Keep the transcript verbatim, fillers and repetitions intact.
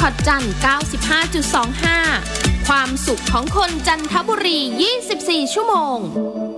อตจันทร์ เก้าสิบห้าจุดสองห้า ความสุขของคนจันทบุรี ยี่สิบสี่ ชั่วโมง